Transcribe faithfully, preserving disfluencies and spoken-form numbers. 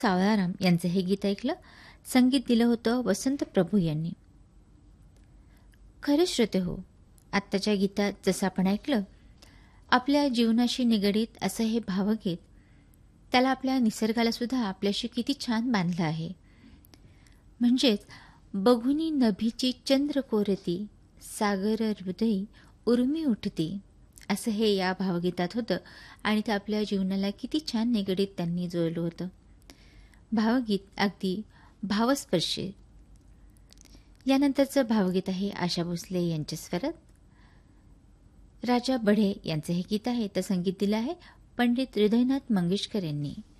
सावळाराम यांचं हे गीत ऐकलं. संगीत दिलं होतं वसंत प्रभू यांनी. खरं श्रोते हो, आत्ताच्या गीतात जसं आपण ऐकलं, आपल्या जीवनाशी निगडीत असं हे भावगीत, त्याला आपल्या निसर्गाला सुद्धा आपल्याशी किती छान बांधलं आहे. म्हणजेच बघुनी नभीची चंद्र कोरती, सागर हृदयी उर्मी उठती, असं हे या भावगीतात होतं आणि ते आपल्या जीवनाला किती छान निगडीत त्यांनी जोडलं होतं. भावगीत अगदी भावस्पर्शी. यानंतरचं भावगीत आहे आशा भोसले यांच्या स्वरात. राजा बढे यांचं हे गीत आहे. तर संगीत दिलं आहे पंडित हृदयनाथ मंगेशकर यांनी.